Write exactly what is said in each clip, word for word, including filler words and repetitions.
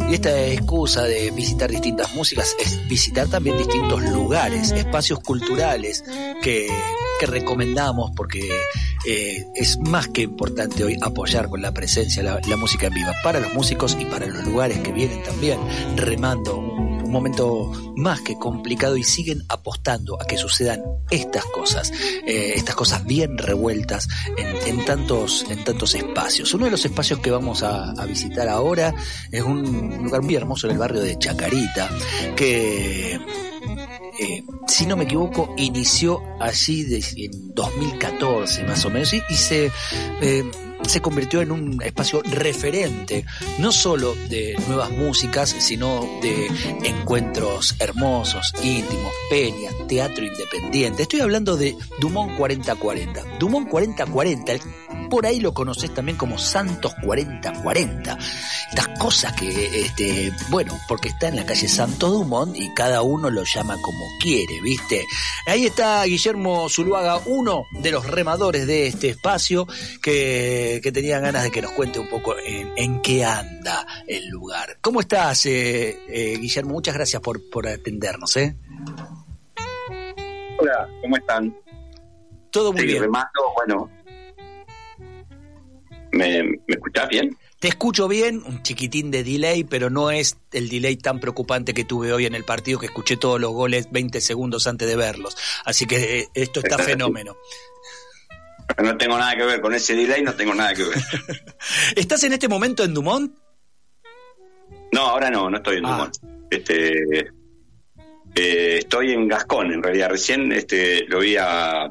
Y esta excusa de visitar distintas músicas es visitar también distintos lugares, espacios culturales que, que recomendamos porque eh, es más que importante hoy apoyar con la presencia la, la música en vivo para los músicos y para los lugares que vienen también remando un, un momento más que complicado y siguen apostando a que sucedan estas cosas, eh, estas cosas bien revueltas en, en tantos en tantos espacios. Uno de los espacios que vamos a, a visitar ahora es un lugar muy hermoso en el barrio de Chacarita, que eh, si no me equivoco inició allí de, en dos mil catorce más o menos y, y se eh, se convirtió en un espacio referente, no solo de nuevas músicas, sino de encuentros hermosos, íntimos, peñas, teatro independiente. Estoy hablando de Dumont cuarenta cuarenta. Dumont cuarenta cuarenta, por ahí lo conoces también como Santos cuarenta cuarenta. Estas cosas que, este, bueno, porque está en la calle Santo Dumont y cada uno lo llama como quiere, ¿viste? Ahí está Guillermo Zuluaga, uno de los remadores de este espacio, que que tenía ganas de que nos cuente un poco en, en qué anda el lugar. ¿Cómo estás, eh, eh, Guillermo? Muchas gracias por, por atendernos, ¿eh? Hola, ¿cómo están? Todo muy sí, bien. Remando, bueno. ¿Me, ¿Me escuchás bien? Te escucho bien, un chiquitín de delay, pero no es el delay tan preocupante que tuve hoy en el partido, que escuché todos los goles veinte segundos antes de verlos. Así que eh, esto está fenómeno. No tengo nada que ver con ese delay, no tengo nada que ver. ¿Estás en este momento en Dumont? No, ahora no, no estoy en ah. Dumont. Este, eh, estoy en Gascón, en realidad. Recién este, lo vi a,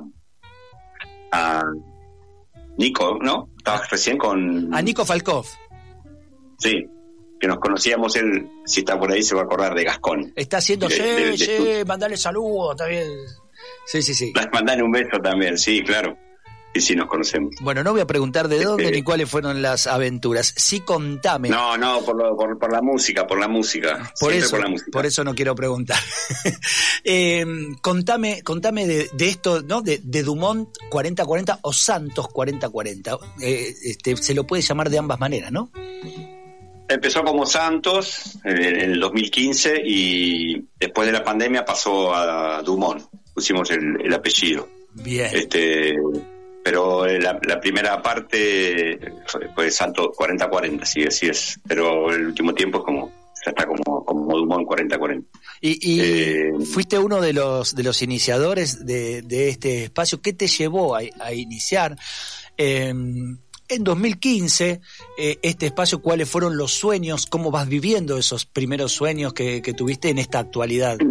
a Nico, ¿no? Estabas recién con... A Nico Falkov. Sí, que nos conocíamos, él, si está por ahí, se va a acordar de Gascón. Está haciendo, de, sí, de, de, sí, de mandale saludos, está bien. Sí, sí, sí. Mandale un beso también, sí, claro. Y sí, nos conocemos. Bueno, no voy a preguntar de dónde este... ni cuáles fueron las aventuras. Sí, contame. No, no, por, lo, por, por la música, por la música. Por eso, por la música. Por eso no quiero preguntar. eh, contame, contame de, de esto, ¿no? De, de Dumont cuarenta cuarenta o Santos cuarenta cuarenta. Eh, este, se lo puede llamar de ambas maneras, ¿no? Empezó como Santos en el dos mil quince y después de la pandemia pasó a Dumont. Pusimos el, el apellido. Bien. Este... Pero la, la primera parte fue, fue Santo cuarenta cuarenta, sí, así es. Pero el último tiempo es como, ya está como, como Dumont cuarenta cuarenta. Y, y eh, fuiste uno de los de los iniciadores de, de este espacio. ¿Qué te llevó a, a iniciar? Eh, en dos mil quince, eh, este espacio, ¿cuáles fueron los sueños? ¿Cómo vas viviendo esos primeros sueños que, que tuviste en esta actualidad?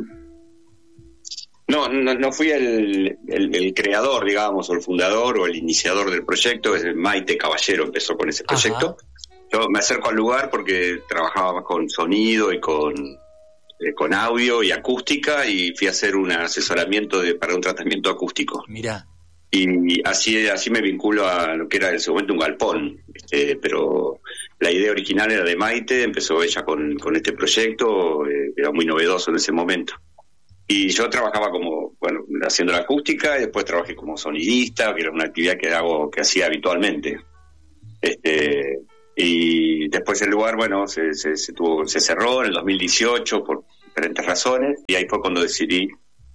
No, no, no fui el, el, el creador, digamos, o el fundador o el iniciador del proyecto. Es Maite Caballero empezó con ese proyecto. Ajá. Yo me acerco al lugar porque trabajaba con sonido y con, eh, con audio y acústica y fui a hacer un asesoramiento de, para un tratamiento acústico. Mirá. Y así, así me vinculo a lo que era en ese momento un galpón. Este, pero la idea original era de Maite, empezó ella con, con este proyecto, eh, era muy novedoso en ese momento. Y yo trabajaba como, bueno, haciendo la acústica y después trabajé como sonidista, que era una actividad que hago, que hacía habitualmente. Este, y después el lugar, bueno, se, se, se, tuvo, se cerró en el dos mil dieciocho por diferentes razones y ahí fue cuando decidí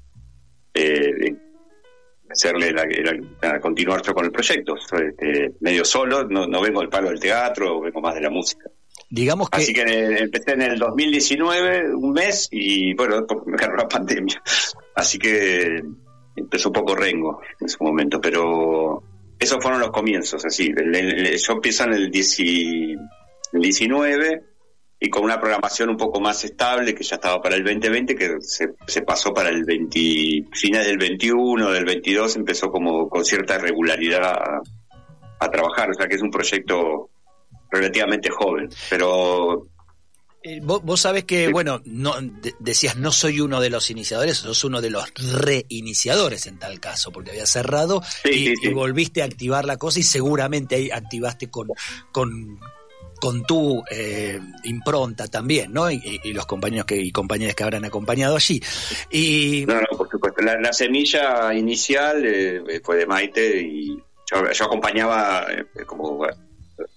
eh, hacerle la, la, la, continuar yo con el proyecto. Este, medio solo, no, no vengo del palo del teatro, vengo más de la música. Digamos que... Así que empecé en el dos mil diecinueve, un mes, y bueno, me agarró la pandemia. Así que empezó un poco rengo en ese momento, pero esos fueron los comienzos, así. El, el, el, yo empiezo en el, dieci, el diecinueve y con una programación un poco más estable que ya estaba para el veinte veinte, que se, se pasó para el veinte, final del veintiuno, del veintidós, empezó como con cierta regularidad a, a trabajar, o sea que es un proyecto relativamente joven, pero... Eh, vos, vos sabés que, sí. bueno, no de, decías no soy uno de los iniciadores, sos uno de los reiniciadores en tal caso, porque había cerrado sí, y, sí, sí. y volviste a activar la cosa y seguramente ahí activaste con... con con tu eh, impronta también, ¿no? Y, y los compañeros que, y compañeras que habrán acompañado allí. Y... No, no, por supuesto. La, la semilla inicial eh, fue de Maite y yo, yo acompañaba eh, como...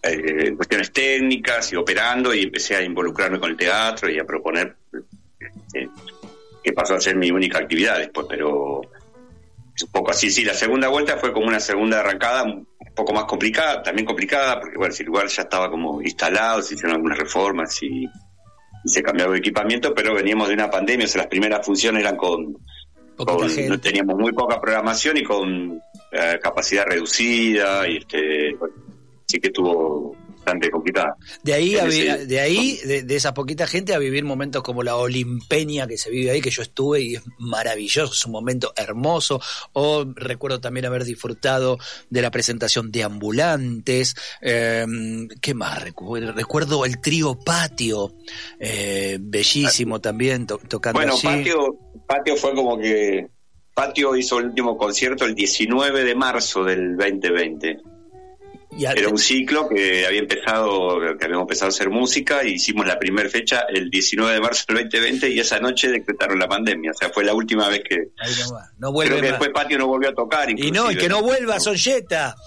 eh, cuestiones técnicas y operando, y empecé a involucrarme con el teatro y a proponer, eh, que pasó a ser mi única actividad después, pero es un poco así. Sí, la segunda vuelta fue como una segunda arrancada un poco más complicada, también complicada, porque bueno, el lugar ya estaba como instalado, se hicieron algunas reformas y, y se cambió el equipamiento, pero veníamos de una pandemia, o sea, las primeras funciones eran con, con no, teníamos muy poca programación y con eh, capacidad reducida, y este, bueno, sí que estuvo bastante complicada. De ahí, a vi, de, ahí de, de esa poquita gente a vivir momentos como la Olimpeña que se vive ahí, que yo estuve y es maravilloso, es un momento hermoso. O recuerdo también haber disfrutado de la presentación de Ambulantes. Eh, ¿Qué más? Recuerdo, recuerdo el trío Patio, eh, bellísimo también, to, tocando bueno, allí. Patio, Patio fue como que Patio hizo el último concierto el diecinueve de marzo del veinte veinte. Era un ciclo que había empezado, que habíamos empezado a hacer música, y hicimos la primera fecha el diecinueve de marzo del veinte veinte, y esa noche decretaron la pandemia. O sea, fue la última vez que... Ahí no va. No vuelve creo que más. Después Patio no volvió a tocar. Y no, y que no vuelva, son Jetta.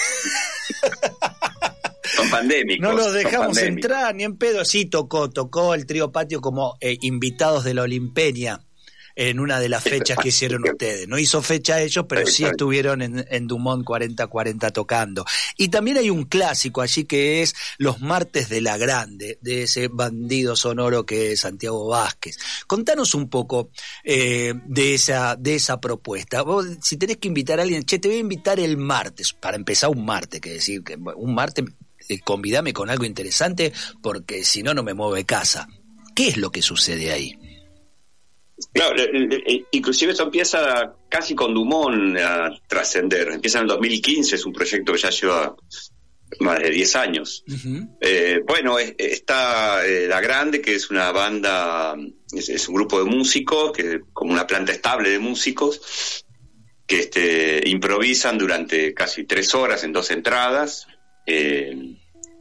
Son pandémicos. No los dejamos entrar, ni en pedo. Sí, tocó, tocó el trío Patio como eh, invitados de la Olimpeña en una de las fechas que hicieron ustedes. No hizo fecha ellos, pero sí estuvieron en, en Dumont cuarenta cuarenta tocando. Y también hay un clásico allí que es Los Martes de la Grande, de ese bandido sonoro que es Santiago Vázquez. Contanos un poco eh, de esa de esa propuesta. Vos, si tenés que invitar a alguien, che, te voy a invitar el martes, para empezar un martes, que decir que un martes eh, convidame con algo interesante, porque si no, no me muevo de casa. ¿Qué es lo que sucede ahí? Claro, inclusive eso empieza casi con Dumont a trascender. Empieza en el dos mil quince, es un proyecto que ya lleva más de diez años. Uh-huh. Eh, bueno, es, está eh, La Grande, que es una banda, es, es un grupo de músicos, que como una planta estable de músicos, que este, improvisan durante casi tres horas en dos entradas, eh,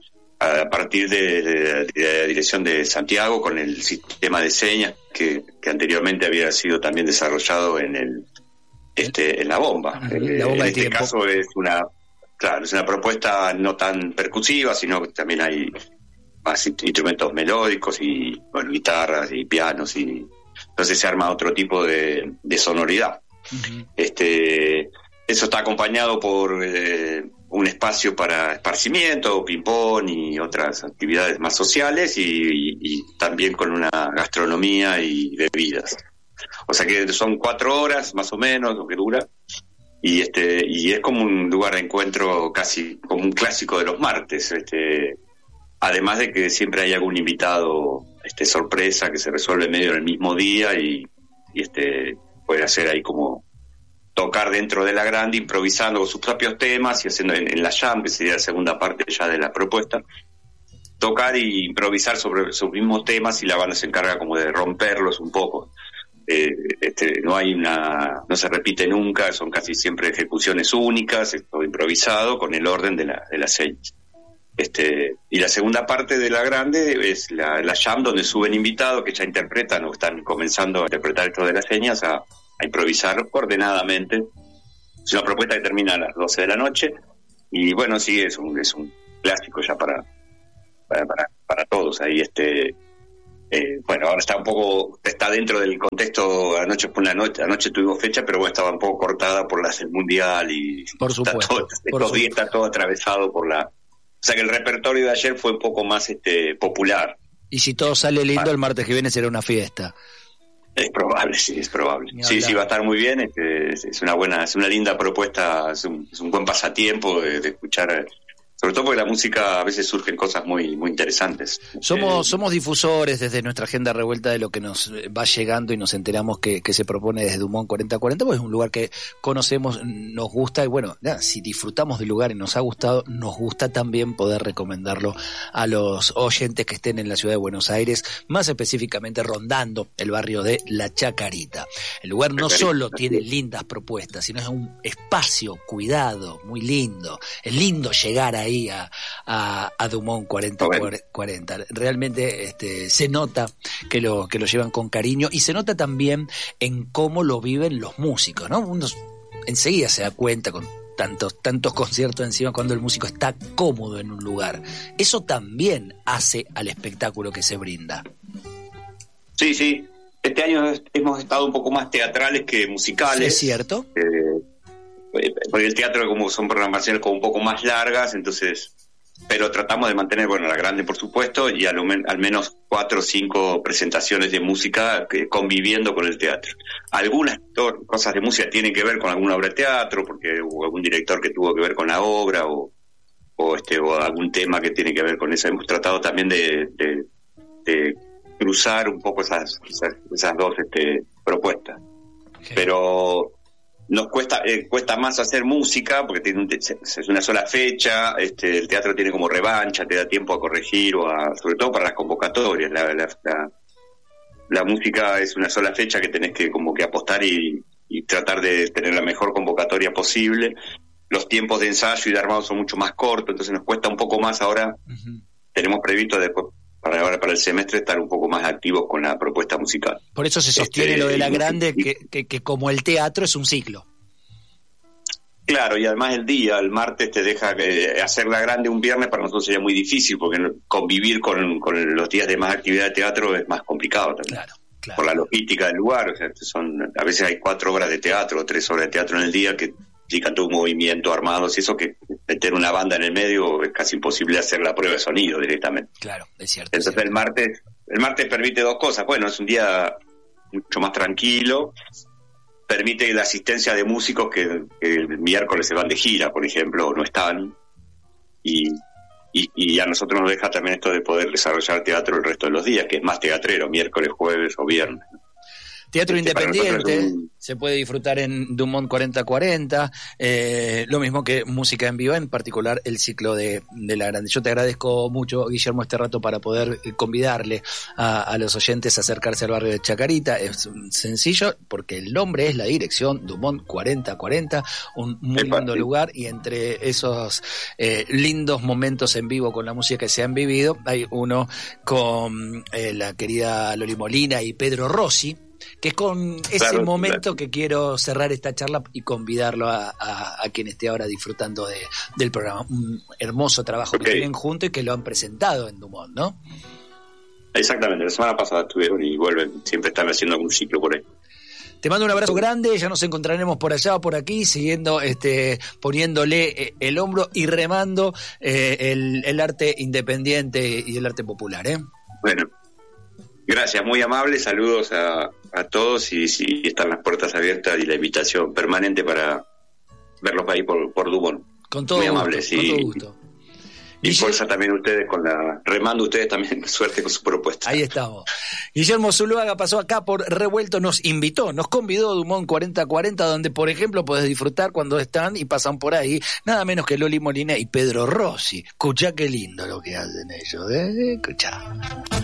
a partir de, de, de la dirección de Santiago, con el sistema de señas que, que anteriormente había sido también desarrollado en el este en la bomba. Uh-huh. eh, la bomba en este tiempo. Caso es una claro es una propuesta no tan percusiva, sino que también hay más instrumentos melódicos y bueno, guitarras y pianos, y entonces se arma otro tipo de, de sonoridad. Uh-huh. Este eso está acompañado por eh, un espacio para esparcimiento, ping-pong y otras actividades más sociales, y, y, y también con una gastronomía y bebidas. O sea que son cuatro horas más o menos lo que dura, y este y es como un lugar de encuentro, casi como un clásico de los martes. Este, además de que siempre hay algún invitado este sorpresa que se resuelve medio en el mismo día, y, y este puede hacer ahí como tocar dentro de La Grande, improvisando con sus propios temas y haciendo en, en la jam, que sería la segunda parte ya de la propuesta, tocar y improvisar sobre sus mismos temas, y la banda se encarga como de romperlos un poco. Eh, este, no hay una, no se repite nunca, son casi siempre ejecuciones únicas, es todo improvisado con el orden de la de las señas. Este, y la segunda parte de La Grande es la, la jam, donde suben invitados que ya interpretan o están comenzando a interpretar esto de las señas, a a improvisar ordenadamente. Es una propuesta que termina a las doce de la noche, y bueno, sí, es un es un clásico ya para para para, para todos. Ahí este eh, bueno, ahora está un poco, está dentro del contexto. Anoche fue una noche, anoche tuvimos fecha, pero bueno, estaba un poco cortada por las del mundial, y por supuesto, está todo, por estos días está todo atravesado por la, o sea que el repertorio de ayer fue un poco más este popular. Y si todo sale lindo, ah, el martes que viene será una fiesta. Es probable, sí, es probable. Sí, sí, va a estar muy bien. Este, es, es una buena, es una linda propuesta, es un, es un buen pasatiempo de, de escuchar, sobre todo porque la música a veces surgen cosas muy muy interesantes. Somos eh, somos difusores desde nuestra agenda revuelta de lo que nos va llegando, y nos enteramos que, que se propone desde Dumont cuarenta cuarenta, pues es un lugar que conocemos, nos gusta, y bueno, nada, si disfrutamos del lugar y nos ha gustado, nos gusta también poder recomendarlo a los oyentes que estén en la ciudad de Buenos Aires, más específicamente rondando el barrio de La Chacarita. El lugar no solo tiene lindas propuestas, sino es un espacio cuidado, muy lindo. Es lindo llegar ahí A, a, a Dumont cuarenta cuarenta. Realmente este, se nota que lo, que lo llevan con cariño, y se nota también en cómo lo viven los músicos, ¿no? Uno enseguida se da cuenta con tantos, tantos conciertos encima cuando el músico está cómodo en un lugar. Eso también hace al espectáculo que se brinda. Sí, sí. Este año hemos estado un poco más teatrales que musicales. ¿Es cierto? Eh, porque el teatro como son programaciones como un poco más largas, entonces... Pero tratamos de mantener, bueno, la grande por supuesto, y al, al menos cuatro o cinco presentaciones de música que, conviviendo con el teatro. Algunas to- cosas de música tienen que ver con alguna obra de teatro, porque hubo algún director que tuvo que ver con la obra, o, o, este, o algún tema que tiene que ver con eso. Hemos tratado también de, de, de cruzar un poco esas, esas, esas dos este, propuestas. Okay. Pero... Nos cuesta eh, cuesta más hacer música porque tiene un, es una sola fecha, este, el teatro tiene como revancha, te da tiempo a corregir, o a, sobre todo para las convocatorias. La, la, la, la música es una sola fecha que tenés que como que apostar y, y tratar de tener la mejor convocatoria posible. Los tiempos de ensayo y de armado son mucho más cortos, entonces nos cuesta un poco más ahora. Uh-huh. Tenemos previsto después para ahora para el semestre estar un poco más activos con la propuesta musical. Por eso se sostiene este, lo de la grande, y, que, que, que como el teatro es un ciclo. Claro, y además el día, el martes te deja eh, hacer la grande un viernes, para nosotros sería muy difícil, porque convivir con, con los días de más actividad de teatro es más complicado también. Claro, claro. Por la logística del lugar, o sea, son, a veces hay cuatro horas de teatro, tres horas de teatro en el día que implican todo un movimiento armados y eso, que meter una banda en el medio es casi imposible hacer la prueba de sonido directamente. Claro, es cierto. Entonces es cierto. el martes, el martes permite dos cosas. Bueno, es un día mucho más tranquilo, permite la asistencia de músicos que, que el miércoles se van de gira, por ejemplo, o no están, y, y, y a nosotros nos deja también esto de poder desarrollar teatro el resto de los días, que es más teatrero, miércoles, jueves o viernes. Teatro este, independiente, un... se puede disfrutar en Dumont cuarenta cuarenta, eh, lo mismo que música en vivo, en particular el ciclo de, de la grande. Yo te agradezco mucho, Guillermo, este rato para poder convidarle a, a los oyentes a acercarse al barrio de Chacarita. Es sencillo, porque el nombre es la dirección, Dumont cuarenta cuarenta, un muy lindo lugar, y entre esos eh, lindos momentos en vivo con la música que se han vivido, hay uno con eh, la querida Loli Molina y Pedro Rossi, que es con ese claro, momento claro. que quiero cerrar esta charla y convidarlo a, a, a quien esté ahora disfrutando de, del programa. Un hermoso trabajo okay. que tienen juntos y que lo han presentado en Dumont, ¿no? Exactamente, la semana pasada estuvieron y vuelven, siempre están haciendo algún ciclo por ahí. Te mando un abrazo grande, ya nos encontraremos por allá o por aquí, siguiendo, este, poniéndole el hombro y remando eh, el, el arte independiente y el arte popular, ¿eh? Bueno, gracias, muy amable, saludos a, a todos, y sí, están las puertas abiertas y la invitación permanente para verlos ahí por, por Dumont. Con todo muy gusto, amable, sí. Con todo gusto. Y fuerza también ustedes con la, remando ustedes también, suerte con su propuesta. Ahí estamos. Guillermo Zuluaga pasó acá por Revuelto, nos invitó, nos convidó a Dumont cuarenta cuarenta, donde por ejemplo podés disfrutar cuando están y pasan por ahí, nada menos que Loli Molina y Pedro Rossi. Escuchá qué lindo lo que hacen ellos, ¿eh? Escuchá.